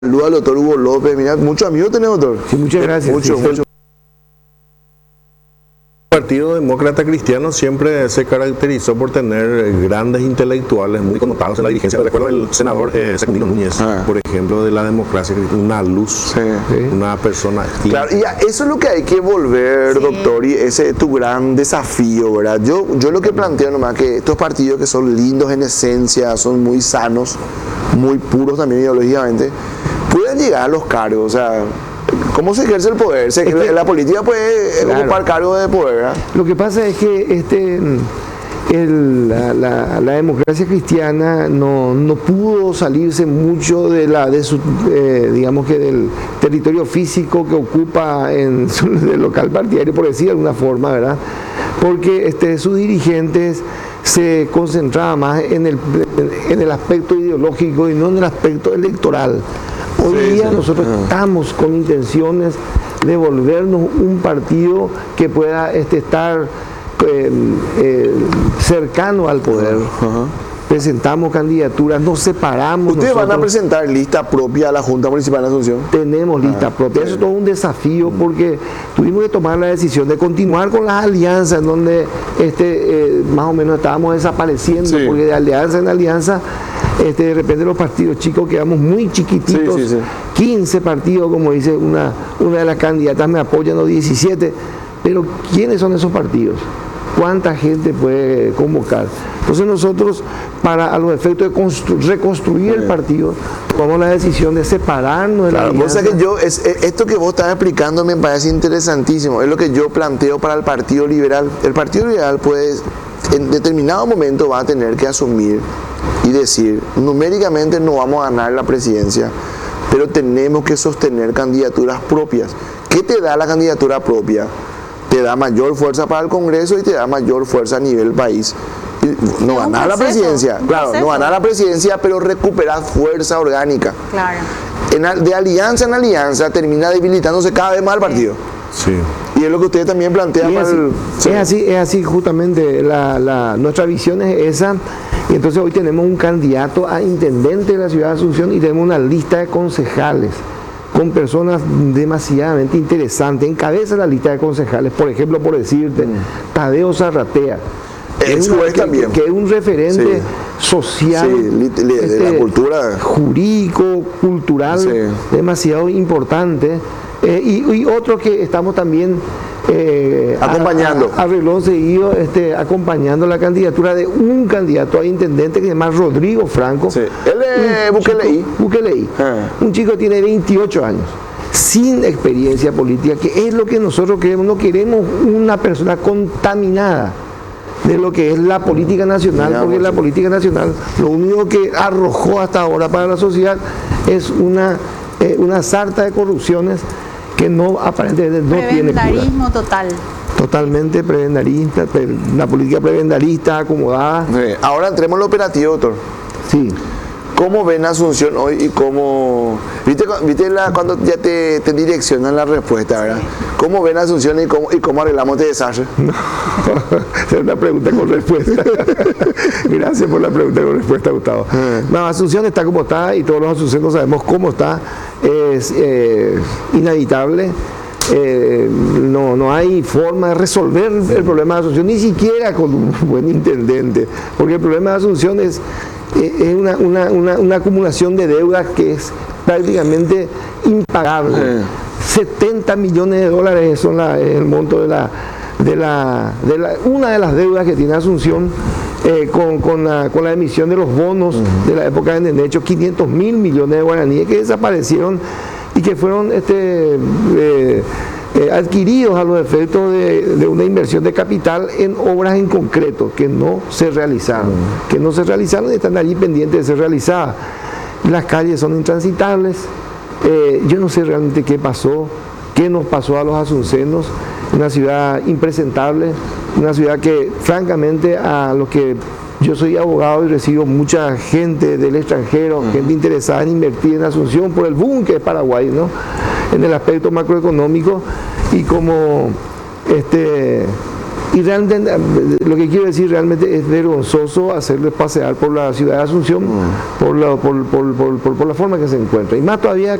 Saludos al doctor Hugo López. Mira, muchos amigos tenemos, doctor. Sí, muchas gracias. Mucho, Sí, mucho. El Partido Demócrata Cristiano siempre se caracterizó por tener grandes intelectuales muy connotados en la dirigencia. Recuerdo el senador Secundino Núñez, por ejemplo, de la democracia, una luz, una persona. Claro, y eso es lo que hay que volver, doctor, y ese es tu gran desafío, ¿verdad? Yo lo que planteo nomás que estos partidos que son lindos en esencia, son muy sanos, muy puros también ideológicamente, pueden llegar a los cargos, o sea, ¿cómo se ejerce el poder? La política puede ocupar cargos de poder, ¿verdad? Lo que pasa es que la democracia cristiana no pudo salirse mucho de su digamos que del territorio físico que ocupa en su local partidario, por decir de alguna forma, ¿verdad? Porque sus dirigentes se concentraban más en el aspecto ideológico y no en el aspecto electoral. Hoy día nosotros estamos con intenciones de volvernos un partido que pueda estar cercano al poder. Presentamos candidaturas, nos separamos. ¿Ustedes van a presentar lista propia a la Junta Municipal de Asunción? Tenemos lista propia. Eso es todo un desafío porque tuvimos que tomar la decisión de continuar con las alianzas en donde más o menos estábamos desapareciendo, porque de alianza en alianza de repente los partidos chicos quedamos muy chiquititos, 15 partidos, como dice una de las candidatas, me apoyan los 17, pero ¿quiénes son esos partidos? ¿Cuánta gente puede convocar? Entonces nosotros, a los efectos de reconstruir el partido, tomamos la decisión de separarnos de la alianza. Esto que vos estás explicando me parece interesantísimo, es lo que yo planteo para el Partido Liberal. El Partido Liberal puede, en determinado momento va a tener que asumir y decir, numéricamente no vamos a ganar la presidencia, pero tenemos que sostener candidaturas propias. ¿Qué te da la candidatura propia? Te da mayor fuerza para el Congreso y te da mayor fuerza a nivel país. No ganar la presidencia, claro, no ganar la presidencia, pero recuperar fuerza orgánica. Claro. De alianza en alianza termina debilitándose cada vez más el partido. Sí. Y es lo que ustedes también plantean para el... Es así justamente, nuestra visión es esa. Y entonces hoy tenemos un candidato a intendente de la ciudad de Asunción y tenemos una lista de concejales con personas demasiadamente interesantes. Encabeza la lista de concejales, por ejemplo, por decirte, Tadeo Zarratea, que es un referente social, de la cultura, jurídico, cultural, demasiado importante. Y otro que estamos también acompañando a reloj seguido, acompañando la candidatura de un candidato a intendente que se llama Rodrigo Franco. Él es Bukeleí. Un chico que tiene 28 años, sin experiencia política, que es lo que nosotros queremos. No queremos una persona contaminada de lo que es la política nacional, porque la política nacional lo único que arrojó hasta ahora para la sociedad es una sarta de corrupciones que aparentemente no tiene cura. Prebendarismo total. Totalmente prebendarista, una política prebendarista acomodada. Ahora entremos en lo operativo, doctor. Sí. ¿Cómo ven Asunción hoy y cómo... ¿Viste cuando ya te direccionan la respuesta, verdad? ¿Cómo ven Asunción y cómo arreglamos este desastre? No, es una pregunta con respuesta. Gracias por la pregunta con respuesta, Gustavo. No, Asunción está como está y todos los asuncionos sabemos cómo está. Es inhabitable. No hay forma de resolver el problema de Asunción, ni siquiera con un buen intendente, porque el problema de Asunción es una acumulación de deudas que es prácticamente impagable. 70 millones de dólares son el monto de una de las deudas que tiene Asunción con la emisión de los bonos de la época de Nenecho, 500 mil millones de guaraníes que desaparecieron y que fueron adquiridos a los efectos de una inversión de capital en obras en concreto que no se realizaron, y están allí pendientes de ser realizadas. Las calles son intransitables. Yo no sé realmente qué nos pasó a los asuncenos, una ciudad impresentable, una ciudad que francamente a los que yo soy abogado y recibo mucha gente del extranjero, gente interesada en invertir en Asunción por el boom que es Paraguay, ¿no? En el aspecto macroeconómico, y como Y realmente, lo que quiero decir, realmente es vergonzoso hacerles pasear por la ciudad de Asunción por la forma que se encuentra. Y más todavía